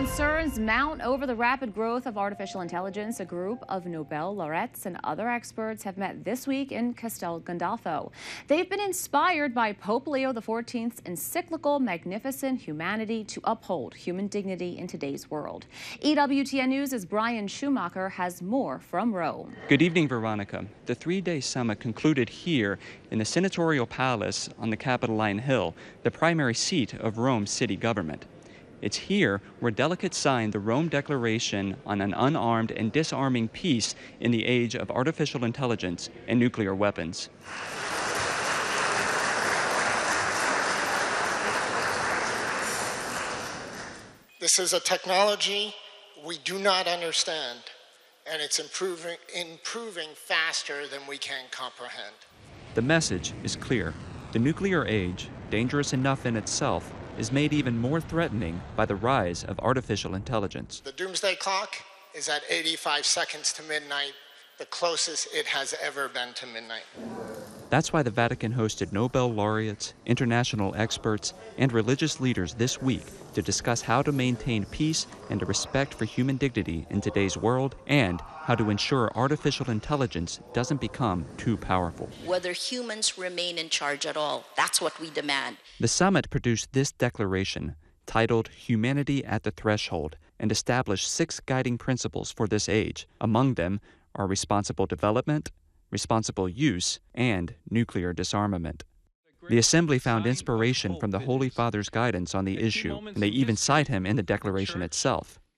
concerns mount over the rapid growth of artificial intelligence, a group of Nobel laureates and other experts have met this week in Castel Gandolfo. They've been inspired by Pope Leo XIV's encyclical Magnificent Humanity to uphold human dignity in today's world. EWTN News' Brian Schumacher has more from Rome. Good evening, Veronica. The three-day summit concluded here in the Senatorial Palace on the Capitoline Hill, the primary seat of Rome's city government. It's here where delegates signed the Rome Declaration on an unarmed and disarming peace in the age of artificial intelligence and nuclear weapons. This is a technology we do not understand, and it's improving faster than we can comprehend. The message is clear. The nuclear age, dangerous enough in itself, is made even more threatening by the rise of artificial intelligence. The doomsday clock is at 85 seconds to midnight, the closest it has ever been to midnight. That's why the Vatican hosted Nobel laureates, international experts, and religious leaders this week to discuss how to maintain peace and a respect for human dignity in today's world, and how to ensure artificial intelligence doesn't become too powerful. Whether humans remain in charge at all, that's what we demand. The summit produced this declaration, titled Humanity at the Threshold, and established 6 guiding principles for this age. Among them are responsible development, responsible use, and nuclear disarmament. The Assembly found inspiration from the Holy Father's guidance on the issue, and they even cite him in the declaration itself.